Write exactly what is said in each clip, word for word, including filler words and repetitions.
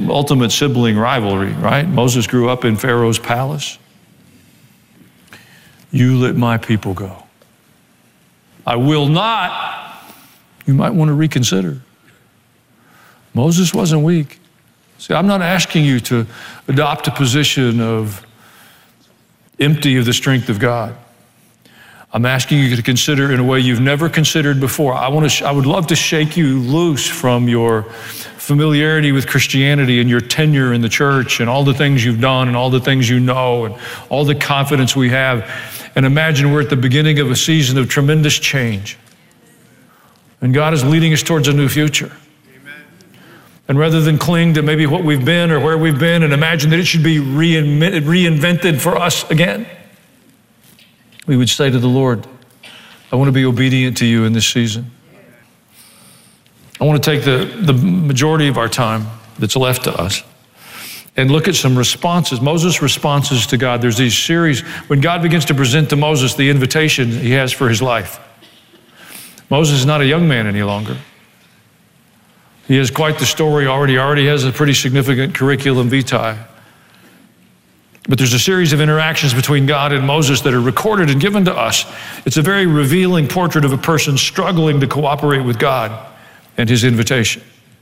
ultimate sibling rivalry, right? Moses grew up in Pharaoh's palace. You let my people go. I will not. You might want to reconsider. Moses wasn't weak. See, I'm not asking you to adopt a position of empty of the strength of God. I'm asking you to consider in a way you've never considered before. I want to. Sh- I would love to shake you loose from your familiarity with Christianity and your tenure in the church and all the things you've done and all the things you know and all the confidence we have. And imagine we're at the beginning of a season of tremendous change. And God is leading us towards a new future. Amen. And rather than cling to maybe what we've been or where we've been and imagine that it should be reinvented, reinvented for us again, we would say to the Lord, I want to be obedient to you in this season. I want to take the, the majority of our time that's left to us and look at some responses, Moses' responses to God. There's these series, when God begins to present to Moses the invitation he has for his life. Moses is not a young man any longer. He has quite the story already, already has a pretty significant curriculum vitae. But there's a series of interactions between God and Moses that are recorded and given to us. It's a very revealing portrait of a person struggling to cooperate with God and his invitation.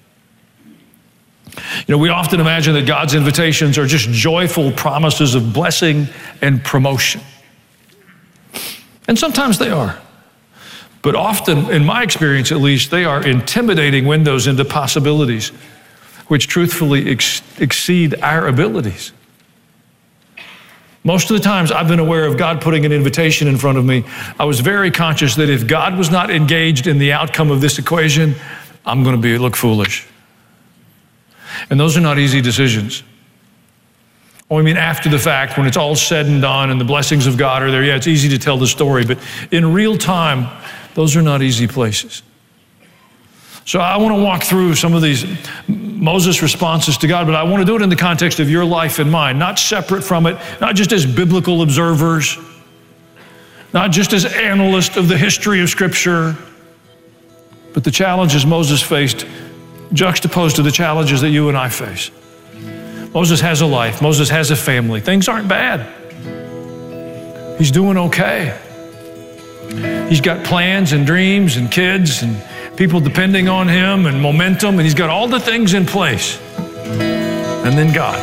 You know, we often imagine that God's invitations are just joyful promises of blessing and promotion. And sometimes they are. But often, in my experience at least, they are intimidating windows into possibilities which truthfully ex- exceed our abilities. Most of the times I've been aware of God putting an invitation in front of me, I was very conscious that if God was not engaged in the outcome of this equation, I'm going to be look foolish. And those are not easy decisions. Oh, I mean, after the fact, when it's all said and done and the blessings of God are there, yeah, it's easy to tell the story, but in real time, those are not easy places. So I want to walk through some of these Moses' responses to God, but I want to do it in the context of your life and mine, not separate from it, not just as biblical observers, not just as analysts of the history of Scripture, but the challenges Moses faced juxtaposed to the challenges that you and I face. Moses has a life. Moses has a family. Things aren't bad. He's doing okay. He's got plans and dreams and kids and people depending on him and momentum, and he's got all the things in place. And then God.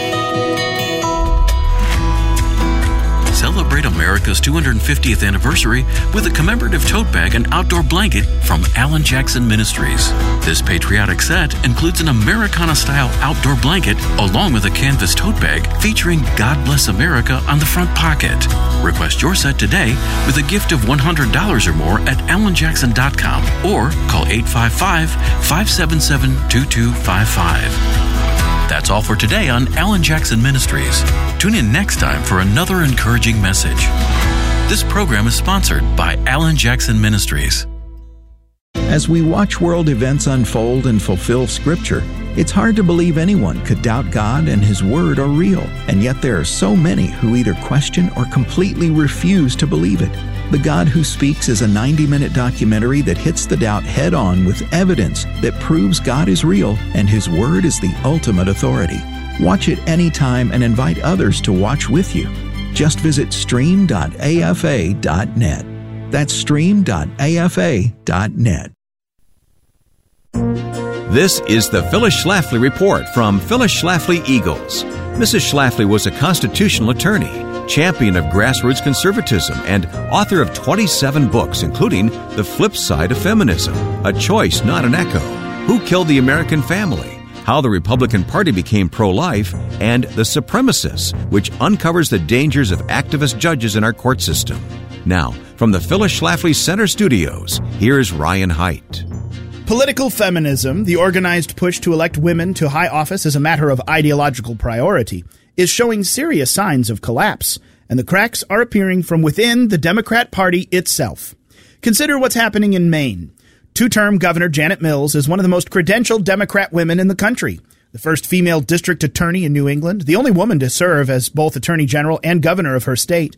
Celebrate America's two hundred fiftieth anniversary with a commemorative tote bag and outdoor blanket from Alan Jackson Ministries. This patriotic set includes an Americana-style outdoor blanket along with a canvas tote bag featuring God Bless America on the front pocket. Request your set today with a gift of one hundred dollars or more at alan jackson dot com or call eight five five, five seven seven, two two five five. That's all for today on Alan Jackson Ministries. Tune in next time for another encouraging message. This program is sponsored by Alan Jackson Ministries. As we watch world events unfold and fulfill Scripture, it's hard to believe anyone could doubt God and His Word are real, and yet there are so many who either question or completely refuse to believe it. The God Who Speaks is a ninety-minute documentary that hits the doubt head-on with evidence that proves God is real and His Word is the ultimate authority. Watch it anytime and invite others to watch with you. Just visit stream dot a f a dot net. That's stream dot a f a dot net. This is the Phyllis Schlafly Report from Phyllis Schlafly Eagles. Missus Schlafly was a constitutional attorney, champion of grassroots conservatism, and author of twenty-seven books, including The Flip Side of Feminism, A Choice, Not an Echo, Who Killed the American Family, How the Republican Party Became Pro-Life, and The Supremacists, which uncovers the dangers of activist judges in our court system. Now, from the Phyllis Schlafly Center Studios, here's Ryan Haidt. Political feminism, the organized push to elect women to high office as a matter of ideological priority, is showing serious signs of collapse, and the cracks are appearing from within the Democrat Party itself. Consider what's happening in Maine. Two-term Governor Janet Mills is one of the most credentialed Democrat women in the country, the first female district attorney in New England, the only woman to serve as both attorney general and governor of her state.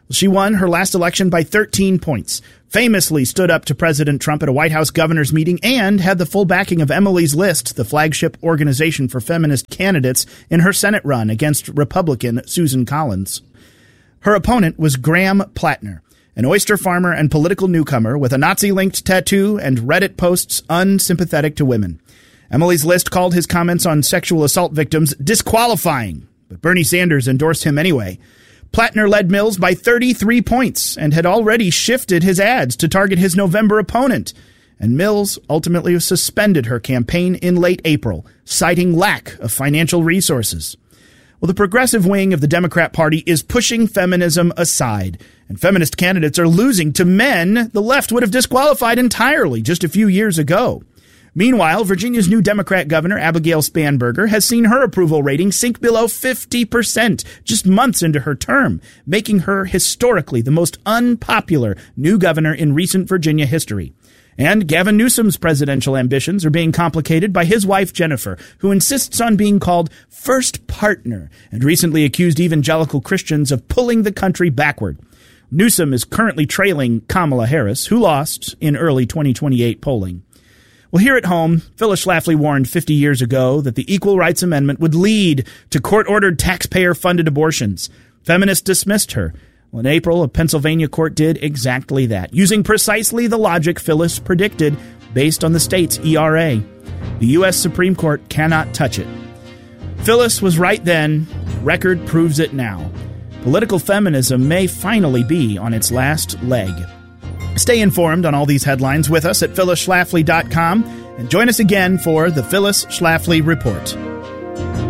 She won her last election by thirteen points, famously stood up to President Trump at a White House governor's meeting, and had the full backing of Emily's List, the flagship organization for feminist candidates, in her Senate run against Republican Susan Collins. Her opponent was Graham Plattner, an oyster farmer and political newcomer with a Nazi-linked tattoo and Reddit posts unsympathetic to women. Emily's List called his comments on sexual assault victims disqualifying, but Bernie Sanders endorsed him anyway. Plattner led Mills by thirty-three points and had already shifted his ads to target his November opponent. And Mills ultimately suspended her campaign in late April, citing lack of financial resources. Well, the progressive wing of the Democrat Party is pushing feminism aside, and feminist candidates are losing to men the left would have disqualified entirely just a few years ago. Meanwhile, Virginia's new Democrat governor, Abigail Spanberger, has seen her approval rating sink below fifty percent just months into her term, making her historically the most unpopular new governor in recent Virginia history. And Gavin Newsom's presidential ambitions are being complicated by his wife, Jennifer, who insists on being called first partner and recently accused evangelical Christians of pulling the country backward. Newsom is currently trailing Kamala Harris, who lost in early twenty twenty-eight polling. Well, here at home, Phyllis Schlafly warned fifty years ago that the Equal Rights Amendment would lead to court-ordered taxpayer-funded abortions. Feminists dismissed her. Well, in April, a Pennsylvania court did exactly that, using precisely the logic Phyllis predicted based on the state's E R A. The U S Supreme Court cannot touch it. Phyllis was right then. Record proves it now. Political feminism may finally be on its last leg. Stay informed on all these headlines with us at phyllis schlafly dot com and join us again for the Phyllis Schlafly Report.